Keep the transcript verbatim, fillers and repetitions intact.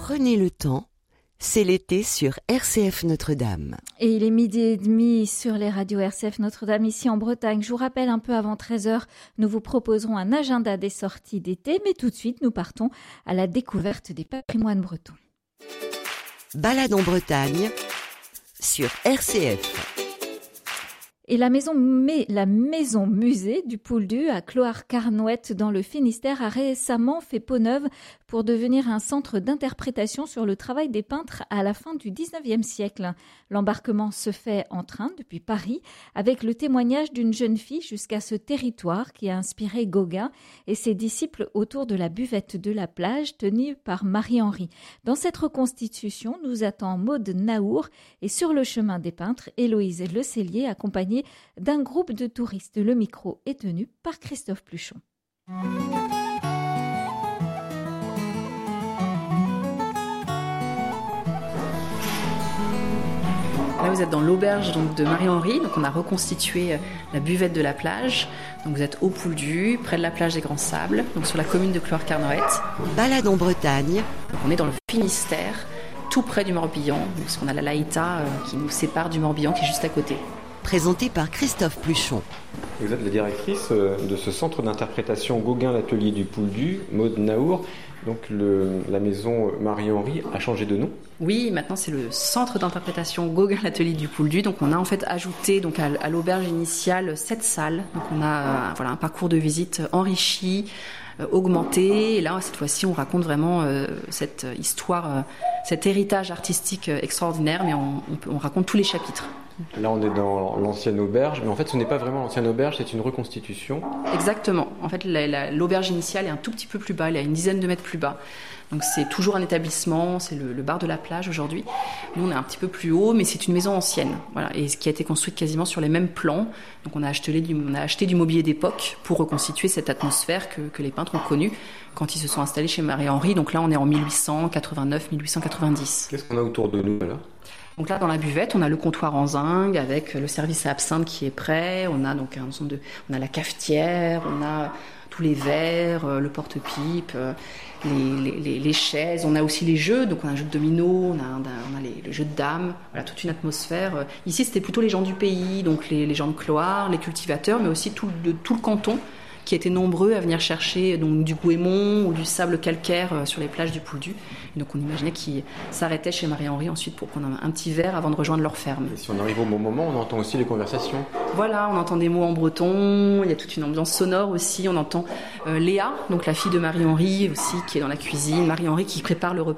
Prenez le temps, c'est l'été sur R C F Notre-Dame. Et il est midi et demi sur les radios R C F Notre-Dame ici en Bretagne. Je vous rappelle, un peu avant treize heures, nous vous proposerons un agenda des sorties d'été, mais tout de suite, nous partons à la découverte des patrimoines bretons. Balade en Bretagne sur R C F. Et la maison, mais, la maison musée du Pouldu à Clohars-Carnouët dans le Finistère a récemment fait peau neuve pour devenir un centre d'interprétation sur le travail des peintres à la fin du dix-neuvième siècle. L'embarquement se fait en train depuis Paris avec le témoignage d'une jeune fille jusqu'à ce territoire qui a inspiré Gauguin et ses disciples autour de la buvette de la plage tenue par Marie-Henri. Dans cette reconstitution, nous attend Maude Naour et sur le chemin des peintres, Héloïse Le Cellier accompagnée d'un groupe de touristes. Le micro est tenu par Christophe Pluchon. Là, vous êtes dans l'auberge donc, de Marie-Henri. Donc, on a reconstitué la buvette de la plage. Donc, vous êtes au Pouldu, près de la plage des Grands Sables, donc sur la commune de Clohars-Carnouët. Balade en Bretagne. Donc, on est dans le Finistère, tout près du Morbihan, parce qu'on a la Laïta euh, qui nous sépare du Morbihan, qui est juste à côté. Présenté par Christophe Pluchon. Vous êtes la directrice de ce centre d'interprétation Gauguin, l'atelier du Pouldu, Maude Naour. Donc le, la maison Marie-Henri a changé de nom. Oui, maintenant c'est le centre d'interprétation Gauguin, l'atelier du Pouldu. Donc on a en fait ajouté donc à, à l'auberge initiale sept salles. Donc on a euh, voilà un parcours de visite enrichi, euh, augmenté. Et là cette fois-ci on raconte vraiment euh, cette histoire, euh, cet héritage artistique extraordinaire, mais on, on, on raconte tous les chapitres. Là, on est dans l'ancienne auberge, mais en fait, ce n'est pas vraiment l'ancienne auberge, c'est une reconstitution. Exactement. En fait, la, la, l'auberge initiale est un tout petit peu plus bas, elle est à une dizaine de mètres plus bas. Donc, c'est toujours un établissement, c'est le, le bar de la plage aujourd'hui. Nous, on est un petit peu plus haut, mais c'est une maison ancienne, voilà, et qui a été construite quasiment sur les mêmes plans. Donc, on a acheté du, on a acheté du mobilier d'époque pour reconstituer cette atmosphère que, que les peintres ont connue quand ils se sont installés chez Marie-Henri. Donc là, on est en mille huit cent quatre-vingt-neuf mille huit cent quatre-vingt-dix. Qu'est-ce qu'on a autour de nous, là ? Donc là, dans la buvette, on a le comptoir en zinc avec le service à absinthe qui est prêt. On a donc un ensemble de, on a la cafetière, on a tous les verres, le porte-pipe, les, les, les chaises. On a aussi les jeux. Donc on a un jeu de domino, on a, on a les, le jeu de dames. Voilà, toute une atmosphère. Ici, c'était plutôt les gens du pays, donc les, les gens de Clohars, les cultivateurs, mais aussi tout, de, tout le canton, qui étaient nombreux à venir chercher donc, du goémon ou du sable calcaire sur les plages du Pouldu. Et donc on imaginait qu'ils s'arrêtaient chez Marie-Henri ensuite pour prendre un, un petit verre avant de rejoindre leur ferme. Et si on arrive au bon moment, on entend aussi les conversations. Voilà, on entend des mots en breton, il y a toute une ambiance sonore aussi. On entend euh, Léa, donc la fille de Marie-Henri aussi, qui est dans la cuisine. Marie-Henri qui prépare le repas